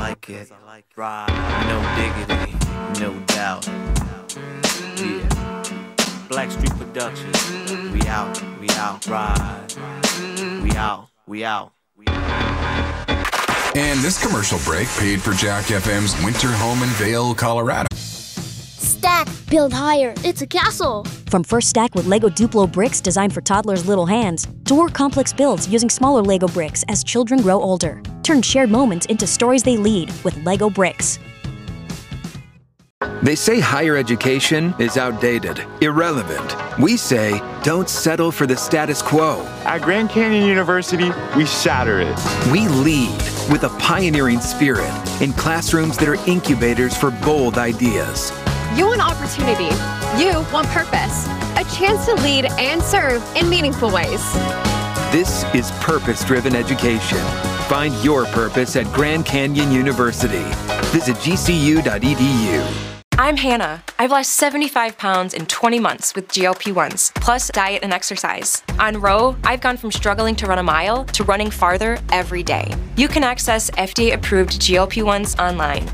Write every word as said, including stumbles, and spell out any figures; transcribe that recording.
like it. Ride, no diggity, no doubt. Yeah. Blackstreet Productions. We out, we out. Ride. We out, we out. We out. And this commercial break paid for Jack F M's winter home in Vail, Colorado. Stack, build higher. It's a castle. From First Stack with Lego Duplo bricks designed for toddlers' little hands, to more complex builds using smaller Lego bricks as children grow older. Turn shared moments into stories they lead with Lego bricks. They say higher education is outdated, irrelevant. We say, don't settle for the status quo. At Grand Canyon University, we shatter it. We lead with a pioneering spirit in classrooms that are incubators for bold ideas. You want opportunity. You want purpose. A chance to lead and serve in meaningful ways. This is purpose-driven education. Find your purpose at Grand Canyon University. Visit G C U dot E D U. I'm Hannah. I've lost seventy-five pounds in twenty months with G L P ones, plus diet and exercise. On Row, I've gone from struggling to run a mile to running farther every day. You can access F D A-approved G L P ones online.